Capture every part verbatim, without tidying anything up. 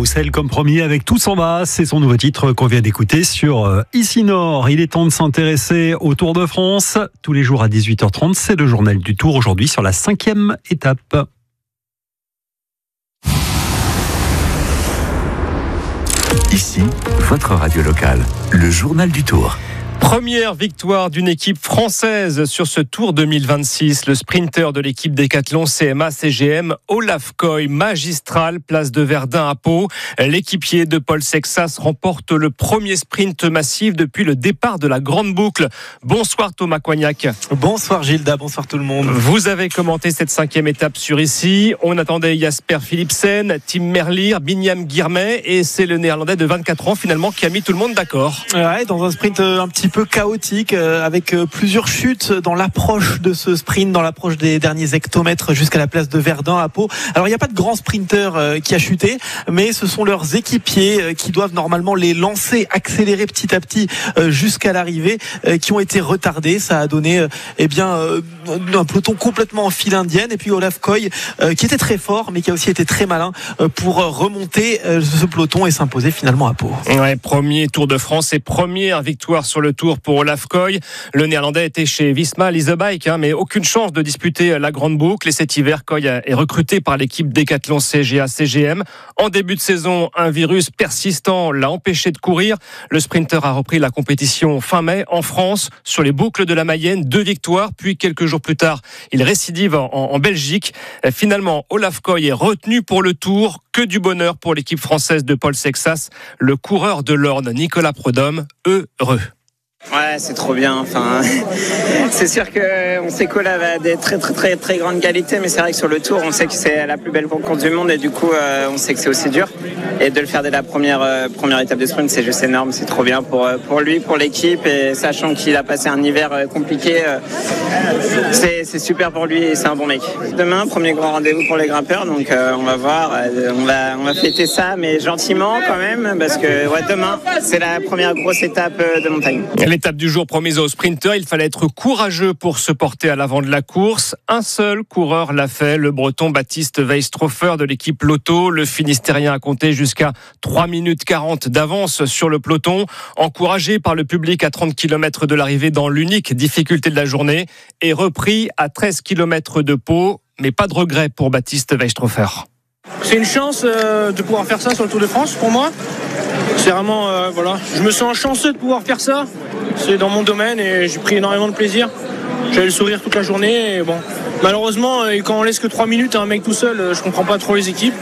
Roussel, comme promis, avec Tout s'en va. C'est son nouveau titre qu'on vient d'écouter sur Ici Nord. Il est temps de s'intéresser au Tour de France. Tous les jours à dix-huit heures trente, c'est le journal du Tour. Aujourd'hui sur la cinquième étape. Ici, votre radio locale, le journal du Tour. Première victoire d'une équipe française sur ce Tour deux mille vingt-six. Le sprinter de l'équipe Décathlon C M A C G M, Olaf Koy, magistral, place de Verdun à Pau. L'équipier de Paul Sexas remporte le premier sprint massif depuis le départ de la Grande Boucle. Bonsoir Thomas Coignac. Bonsoir Gilda, bonsoir tout le monde. Vous avez commenté cette cinquième étape sur Ici. On attendait Jasper Philipsen, Tim Merlier, Binyam Girmay et c'est le Néerlandais de vingt-quatre ans finalement qui a mis tout le monde d'accord. Ouais, dans un sprint un petit peu chaotique euh, avec euh, plusieurs chutes dans l'approche de ce sprint, dans l'approche des derniers hectomètres jusqu'à la place de Verdun à Pau. Alors il n'y a pas de grand sprinter euh, qui a chuté, mais ce sont leurs équipiers euh, qui doivent normalement les lancer, accélérer petit à petit euh, jusqu'à l'arrivée, euh, qui ont été retardés. Ça a donné euh, eh bien euh, un peloton complètement en file indienne. Et puis Olaf Koy euh, qui était très fort, mais qui a aussi été très malin euh, pour remonter euh, ce peloton et s'imposer finalement à Pau. Ouais, premier Tour de France et première victoire sur le Tour pour Olaf Koy. Le Néerlandais était chez Visma Leasebike, hein, mais aucune chance de disputer la Grande Boucle. Et cet hiver, Koy est recruté par l'équipe Décathlon C G A C G M. En début de saison, un virus persistant l'a empêché de courir. Le sprinter a repris la compétition fin mai en France sur les boucles de la Mayenne. Deux victoires, puis quelques jours plus tard, il récidive en, en Belgique. Finalement, Olaf Koy est retenu pour le Tour. Que du bonheur pour l'équipe française de Paul Sexas. Le coureur de l'Orne, Nicolas Prudhomme, heureux. Ouais, c'est trop bien. Enfin, c'est sûr qu'on sait qu'Olaf a des très très très très grandes qualités, mais c'est vrai que sur le Tour, on sait que c'est la plus belle course du monde et du coup, euh, on sait que c'est aussi dur. Et de le faire dès la première euh, première étape de sprint, c'est juste énorme. C'est trop bien pour pour lui, pour l'équipe, et sachant qu'il a passé un hiver compliqué, euh, c'est c'est super pour lui et c'est un bon mec. Demain, premier grand rendez-vous pour les grimpeurs, donc euh, on va voir, euh, on va on va fêter ça, mais gentiment quand même, parce que ouais, demain, c'est la première grosse étape de montagne. L'étape du jour promise aux sprinteurs, il fallait être courageux pour se porter à l'avant de la course. Un seul coureur l'a fait, le breton Baptiste Weistrofer de l'équipe Lotto. Le Finistérien a compté jusqu'à trois minutes quarante d'avance sur le peloton. Encouragé par le public à trente kilomètres de l'arrivée dans l'unique difficulté de la journée, et repris à treize kilomètres de Pau, mais pas de regret pour Baptiste Weistrofer. C'est une chance euh, de pouvoir faire ça sur le Tour de France pour moi. C'est vraiment, euh, voilà, je me sens chanceux de pouvoir faire ça. C'est dans mon domaine et j'ai pris énormément de plaisir. J'avais le sourire toute la journée et bon. Malheureusement, quand on laisse que trois minutes à un mec tout seul, je comprends pas trop les équipes.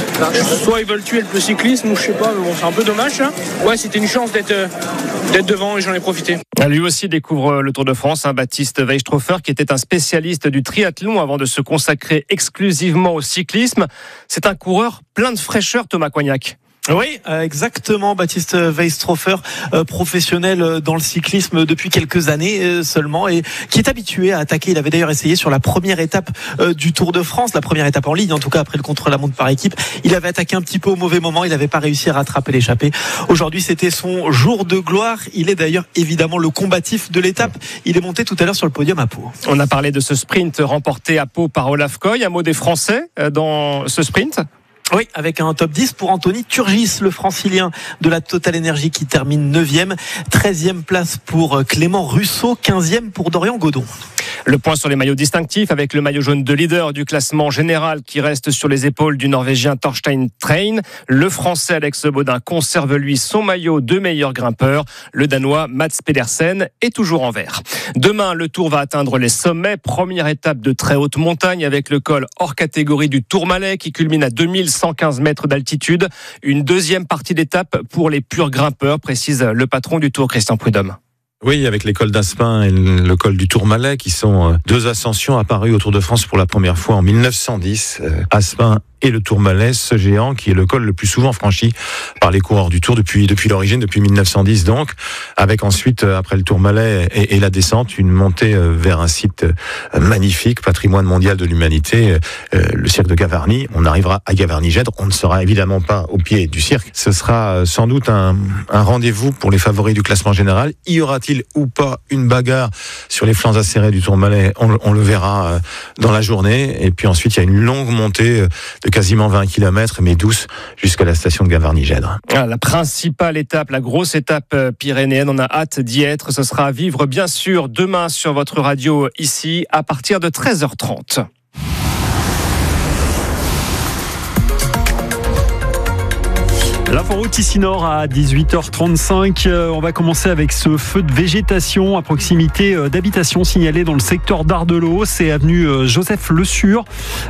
Soit ils veulent tuer le cyclisme ou je sais pas, mais bon, c'est un peu dommage. Hein. Ouais, c'était une chance d'être, d'être devant et j'en ai profité. Lui aussi découvre le Tour de France, hein, Baptiste Weistrofer, qui était un spécialiste du triathlon avant de se consacrer exclusivement au cyclisme. C'est un coureur plein de fraîcheur, Thomas Coignac. Oui, exactement. Baptiste Weistrofer, euh, professionnel dans le cyclisme depuis quelques années euh, seulement, et qui est habitué à attaquer. Il avait d'ailleurs essayé sur la première étape euh, du Tour de France, la première étape en ligne, en tout cas après le contre-la-montre par équipe. Il avait attaqué un petit peu au mauvais moment. Il n'avait pas réussi à rattraper l'échappée. Aujourd'hui, c'était son jour de gloire. Il est d'ailleurs évidemment le combatif de l'étape. Il est monté tout à l'heure sur le podium à Pau. On a parlé de ce sprint remporté à Pau par Olaf Koy. Un mot des Français dans ce sprint ? Oui, avec un top dix pour Anthony Turgis, le francilien de la Total Energy qui termine neuvième. treizième place pour Clément Russo, quinzième pour Dorian Godon. Le point sur les maillots distinctifs avec le maillot jaune de leader du classement général qui reste sur les épaules du Norvégien Torstein Train. Le Français Alex Baudin conserve lui son maillot de meilleur grimpeur. Le Danois Mats Pedersen est toujours en vert. Demain, le Tour va atteindre les sommets. Première étape de très haute montagne avec le col hors catégorie du Tourmalet qui culmine à deux mille cent quinze mètres d'altitude. Une deuxième partie d'étape pour les purs grimpeurs, précise le patron du Tour, Christian Prudhomme. Oui, avec les cols d'Aspin et le col du Tourmalet qui sont deux ascensions apparues au Tour de France pour la première fois en mille neuf cent dix. Aspin et le Tourmalet, ce géant qui est le col le plus souvent franchi par les coureurs du Tour depuis depuis l'origine, depuis mille neuf cent dix donc, avec ensuite, après le Tourmalet et, et la descente, une montée vers un site magnifique, patrimoine mondial de l'humanité, le cirque de Gavarnie. On arrivera à Gavarnie-Gèdre, on ne sera évidemment pas au pied du cirque. Ce sera sans doute un, un rendez-vous pour les favoris du classement général. Y aura-t-il ou pas une bagarre sur les flancs acérés du Tourmalet? On, on le verra dans la journée. Et puis ensuite, il y a une longue montée de quasiment vingt kilomètres, mais douce, jusqu'à la station de Gavarnie-Gèdre. Ah, la principale étape, la grosse étape pyrénéenne, on a hâte d'y être. Ce sera à vivre, bien sûr, demain sur votre radio ici, à partir de treize heures trente. L'inforoute ici Nord à dix-huit heures trente-cinq. On va commencer avec ce feu de végétation à proximité d'habitations signalées dans le secteur d'Ardelot. C'est avenue Joseph Le Sur.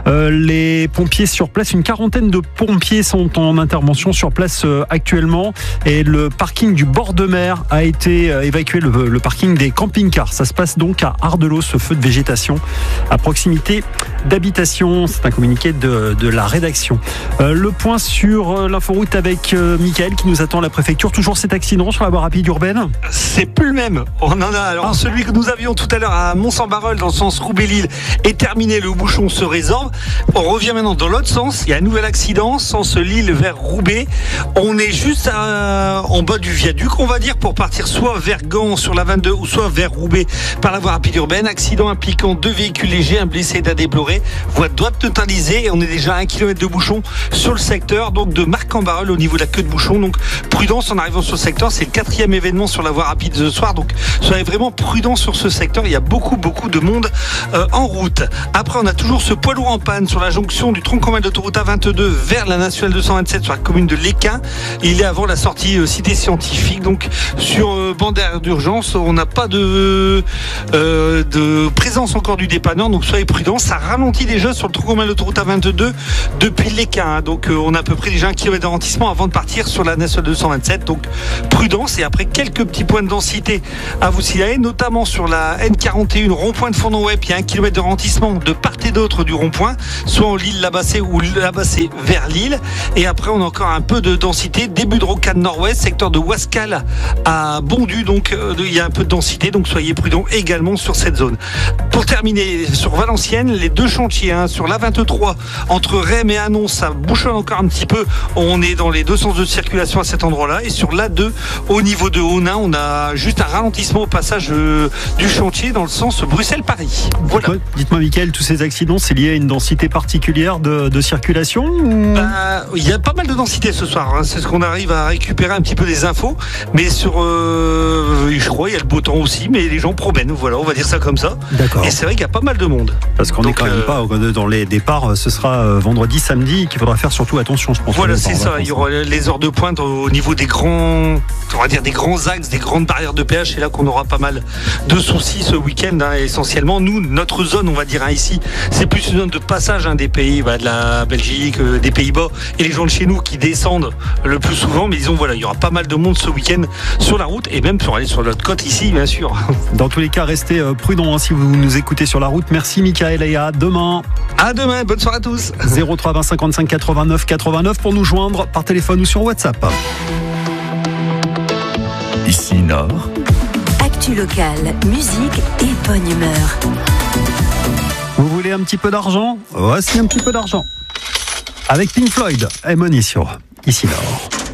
Les pompiers sur place, une quarantaine de pompiers sont en intervention sur place actuellement. Et le parking du bord de mer a été évacué, le, le parking des camping-cars. Ça se passe donc à Ardelot, ce feu de végétation à proximité d'habitations. C'est un communiqué de, de la rédaction. Le point sur l'inforoute avec Mickaël qui nous attend à la préfecture. Toujours cet accident sur la voie rapide urbaine? C'est plus le même. On en a alors ah. celui que nous avions tout à l'heure à Mont-Saint-Barreul dans le sens Roubaix-Lille est terminé, le bouchon se résorbe. On revient maintenant dans l'autre sens. Il y a un nouvel accident, sens Lille vers Roubaix. On est juste à, en bas du viaduc, on va dire, pour partir soit vers Gand sur la vingt-deux ou soit vers Roubaix par la voie rapide urbaine. Accident impliquant deux véhicules légers, un blessé d'un déploré. Voie doit totaliser et on est déjà à un kilomètre de bouchon sur le secteur donc de Marc-en-Barreul au niveau de la queue de bouchon. Donc prudence en arrivant sur le secteur. C'est le quatrième événement sur la voie rapide ce soir. Donc soyez vraiment prudents sur ce secteur. Il y a beaucoup beaucoup de monde euh, en route. Après on a toujours ce poids lourd en panne sur la jonction du tronc commun de l'autoroute A vingt-deux vers la nationale deux cent vingt-sept sur la commune de Léquin. Il est avant la sortie euh, cité scientifique. Donc sur euh, bande d'urgence, on n'a pas de, euh, de présence encore du dépanneur. Donc soyez prudents. Ça ralentit déjà sur le tronc commun de l'autoroute A vingt-deux depuis Léquin. Donc euh, on a à peu près déjà un kilomètre de ralentissement avant de partir sur la nationale deux cent vingt-sept. Donc prudence. Et après quelques petits points de densité à vous signaler, notamment sur la N quarante et un rond-point de Fournon-Web. Il y a un kilomètre de ralentissement de part et d'autre du rond-point, soit en Lille-Labassé ou Labassé vers Lille. Et après on a encore un peu de densité, début de rocade nord-ouest, secteur de Wascal à Bondu. Donc euh, il y a un peu de densité, donc soyez prudents également sur cette zone. Pour terminer, sur Valenciennes, les deux chantiers, hein, sur l'A vingt-trois entre Rem et Annonce, ça bouchonne encore un petit peu. On est dans les deux sens de circulation à cet endroit-là. Et sur l'A deux, au niveau de Honin, on a juste un ralentissement au passage euh, du chantier dans le sens Bruxelles-Paris. Voilà. Dites-moi, dites-moi Mickaël, tous ces accidents, c'est lié à une densité particulière de, de circulation ou... bah, il y a pas mal de densité ce soir, hein. C'est ce qu'on arrive à récupérer un petit peu des infos. Mais sur, euh, je crois, il y a le beau temps aussi, mais les gens promènent. Voilà, on va dire ça comme ça. D'accord. Et c'est vrai qu'il y a pas mal de monde. Parce qu'on n'est quand même euh... pas dans les départs. Ce sera vendredi, samedi, qu'il faudra faire surtout attention, je pense. Voilà, c'est ça. Il y aura les heures de pointe au niveau des grands, on va dire des grands axes, des grandes barrières de péage. C'est là qu'on aura pas mal de soucis ce week-end, hein, essentiellement. Nous, notre zone, on va dire hein, ici, c'est plus une zone de passage hein, des pays, bah, de la Belgique, euh, des Pays-Bas, et les gens de chez nous qui descendent le plus souvent. Mais disons, voilà, il y aura pas mal de monde ce week-end sur la route et même pour aller sur notre côte ici, bien sûr. Dans tous les cas, restez prudents hein, si vous nous écoutez sur la route. Merci Mickaël et à demain. À demain, bonne soirée à tous. zéro trois vingt cinquante-cinq quatre-vingt-neuf quatre-vingt-neuf pour nous joindre par téléphone ou sur WhatsApp. Ici Nord. Actu locale, musique et bonne humeur. Vous voulez un petit peu d'argent? Voici un petit peu d'argent. Avec Pink Floyd et Money sur Ici Nord.